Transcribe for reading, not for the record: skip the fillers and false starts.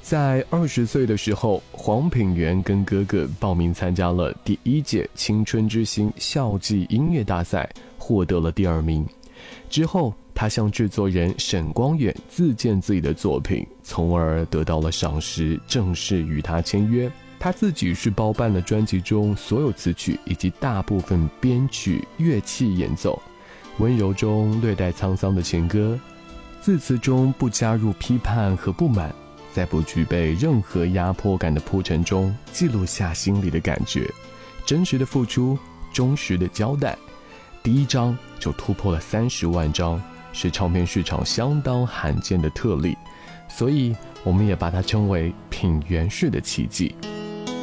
在20岁的时候，黄品源跟哥哥报名参加了第1届青春之星校际音乐大赛，获得了第2名。之后他向制作人沈光远自荐自己的作品，从而得到了赏识，正式与他签约。他自己是包办了专辑中所有词曲以及大部分编曲、乐器演奏，温柔中略带沧桑的情歌，字词中不加入批判和不满，在不具备任何压迫感的铺陈中记录下心里的感觉，真实的付出，忠实的交代。第1张就突破了30万张，是唱片市场相当罕见的特例，所以我们也把它称为品源式的奇迹。